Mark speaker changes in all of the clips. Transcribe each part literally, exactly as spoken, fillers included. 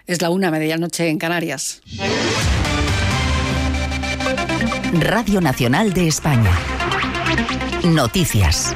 Speaker 1: Es la una, medianoche en Canarias.
Speaker 2: Radio Nacional de España. Noticias.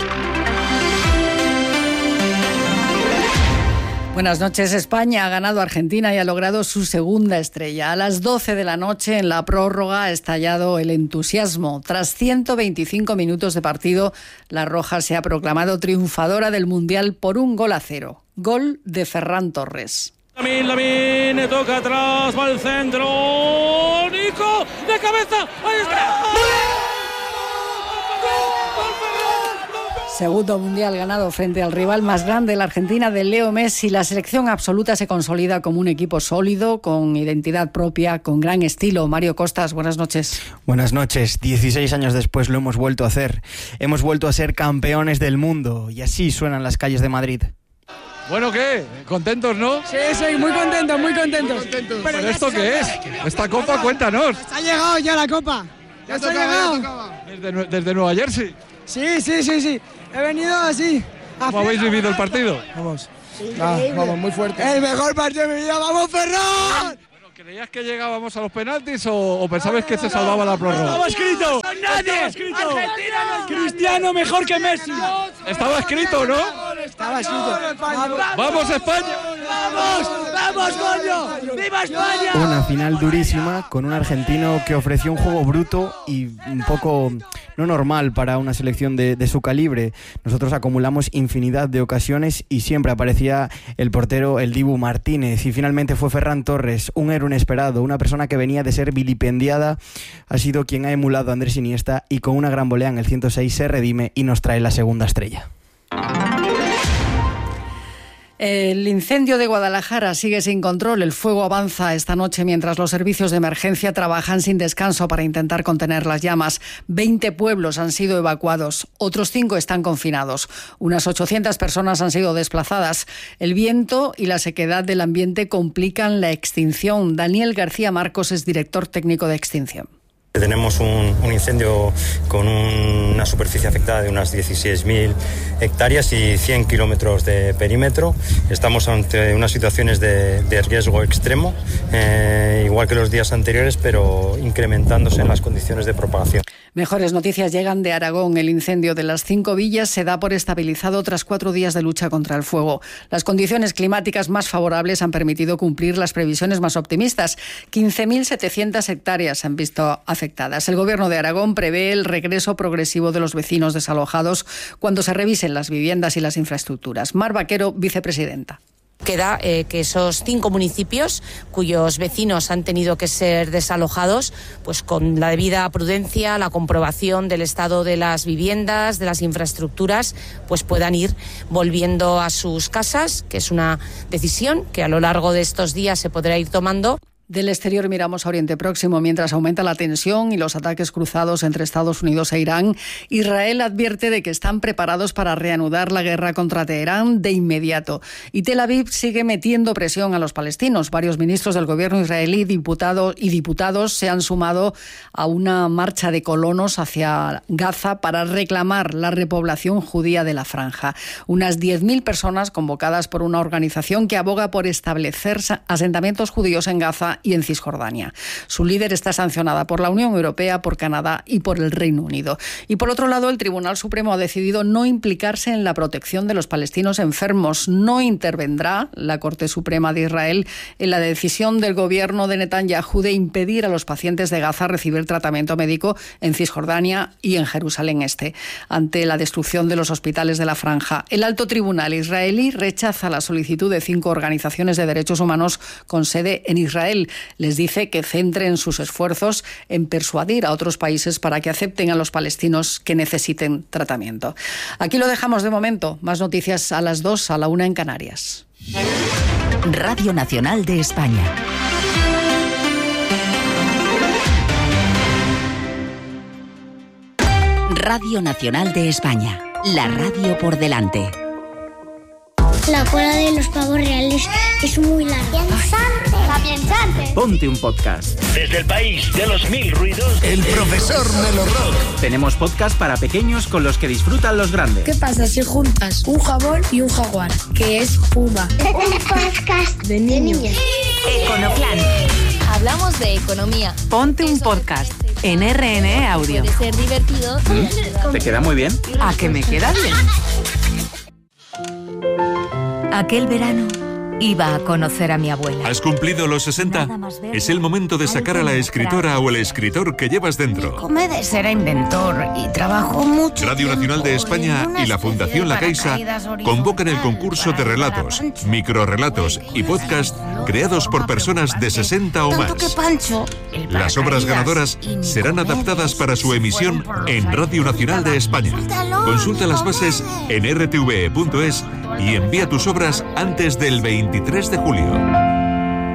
Speaker 1: Buenas noches. España ha ganado a Argentina y ha logrado su segunda estrella. A las doce de la noche, en la prórroga, ha estallado el entusiasmo. Tras ciento veinticinco minutos de partido, la Roja se ha proclamado triunfadora del Mundial por un gol a cero. Gol de Ferran Torres.
Speaker 3: Lamine, Lamine, toca atrás, va al centro. Nico, de cabeza. Ahí está.
Speaker 1: Segundo mundial ganado frente al rival más grande, la Argentina de Leo Messi. La selección absoluta se consolida como un equipo sólido, con identidad propia, con gran estilo. Mario Costas, buenas noches.
Speaker 4: Buenas noches. dieciséis años después lo hemos vuelto a hacer. Hemos vuelto a ser campeones del mundo y así suenan las calles de Madrid.
Speaker 3: Bueno, ¿qué? ¿Contentos, no?
Speaker 5: Sí, sí, muy contentos, muy contentos. Muy contentos.
Speaker 3: ¿Pero esto qué es? Esta copa, cuéntanos.
Speaker 5: Ha llegado ya la copa. Ya, ya ha llegado.
Speaker 3: Desde, desde Nueva Jersey.
Speaker 5: Sí, sí, sí, sí. He venido así.
Speaker 3: ¿Cómo habéis vivido el partido?
Speaker 5: Vamos. Ah, vamos, muy fuerte. El mejor partido de mi vida. ¡Vamos, Ferran!
Speaker 3: Bueno, ¿creías que llegábamos a los penaltis o, o pensabas que se salvaba la prórroga?
Speaker 5: Estaba escrito. Nadie. Estaba escrito. Argentina, Cristiano mejor que Messi.
Speaker 3: Estaba escrito, ¿no?
Speaker 5: Estaba escrito.
Speaker 3: ¡Vamos, España!
Speaker 5: ¡Vamos! ¡Vamos, coño! ¡Viva España!
Speaker 4: Una final durísima con un argentino que ofreció un juego bruto y un poco no normal para una selección de, de su calibre. Nosotros acumulamos infinidad de ocasiones y siempre aparecía el portero, el Dibu Martínez, y finalmente fue Ferran Torres, un héroe inesperado, una persona que venía de ser vilipendiada, ha sido quien ha emulado a Andrés Iniesta y con una gran volea en el ciento seis se redime y nos trae la segunda estrella.
Speaker 1: El incendio de Guadalajara sigue sin control. El fuego avanza esta noche mientras los servicios de emergencia trabajan sin descanso para intentar contener las llamas. Veinte pueblos han sido evacuados. Otros cinco están confinados. Unas ochocientas personas han sido desplazadas. El viento y la sequedad del ambiente complican la extinción. Daniel García Marcos es director técnico de extinción.
Speaker 6: Tenemos un, un incendio con un, una superficie afectada de unas dieciséis mil hectáreas y cien kilómetros de perímetro. Estamos ante unas situaciones de, de riesgo extremo, eh, igual que los días anteriores, pero incrementándose en las condiciones de propagación.
Speaker 1: Mejores noticias llegan de Aragón. El incendio de las cinco villas se da por estabilizado tras cuatro días de lucha contra el fuego. Las condiciones climáticas más favorables han permitido cumplir las previsiones más optimistas. quince mil setecientas hectáreas se han visto afectadas. afectadas. El Gobierno de Aragón prevé el regreso progresivo de los vecinos desalojados cuando se revisen las viviendas y las infraestructuras. Mar Vaquero, vicepresidenta.
Speaker 7: Queda eh, que esos cinco municipios cuyos vecinos han tenido que ser desalojados, pues con la debida prudencia, la comprobación del estado de las viviendas, de las infraestructuras, pues puedan ir volviendo a sus casas, que es una decisión que a lo largo de estos días se podrá ir tomando.
Speaker 1: Del exterior miramos a Oriente Próximo. Mientras aumenta la tensión y los ataques cruzados entre Estados Unidos e Irán, Israel advierte de que están preparados para reanudar la guerra contra Teherán de inmediato. Y Tel Aviv sigue metiendo presión a los palestinos. Varios ministros del gobierno israelí diputado, y diputados se han sumado a una marcha de colonos hacia Gaza para reclamar la repoblación judía de la franja. Unas diez mil personas convocadas por una organización que aboga por establecer asentamientos judíos en Gaza y en Cisjordania. Su líder está sancionada por la Unión Europea, por Canadá y por el Reino Unido. Y por otro lado, el Tribunal Supremo ha decidido no implicarse en la protección de los palestinos enfermos. No intervendrá la Corte Suprema de Israel en la decisión del gobierno de Netanyahu de impedir a los pacientes de Gaza recibir tratamiento médico en Cisjordania y en Jerusalén Este, ante la destrucción de los hospitales de la franja. El alto tribunal israelí rechaza la solicitud de cinco organizaciones de derechos humanos con sede en Israel. Les dice que centren sus esfuerzos en persuadir a otros países para que acepten a los palestinos que necesiten tratamiento. Aquí lo dejamos de momento. Más noticias a las dos, a la una en Canarias.
Speaker 2: Radio Nacional de España. Radio Nacional de España. La radio por delante.
Speaker 8: La cola de los pavos reales es muy larga.
Speaker 9: ¡Piensante! ¡Piensante!
Speaker 10: Ponte un podcast.
Speaker 11: Desde el país de los mil ruidos,
Speaker 12: el profesor Melorrock.
Speaker 10: Tenemos podcast para pequeños con los que disfrutan los grandes.
Speaker 13: ¿Qué pasa si juntas un jabón y un jaguar? Que es Puma.
Speaker 8: Un podcast
Speaker 13: de niños.
Speaker 8: De niños.
Speaker 13: Econoplan. Hablamos de economía.
Speaker 2: Ponte un podcast en R N E Audio.
Speaker 13: Puede ser divertido.
Speaker 10: ¿Te queda muy bien?
Speaker 2: ¿A que me queda bien?
Speaker 14: Aquel verano iba a conocer a mi abuela.
Speaker 15: ¿Has cumplido los sesenta? Es el momento de sacar a la escritora o el escritor que llevas dentro.
Speaker 16: Comedes era inventor y trabajó mucho.
Speaker 15: Radio Nacional de España y la Fundación La Caixa convocan el concurso de relatos, microrrelatos y podcast creados por personas de sesenta o más. Las obras ganadoras serán adaptadas para su emisión en Radio Nacional de España. Consulta las bases en r t v e punto es y envía tus obras antes del veintitrés de julio.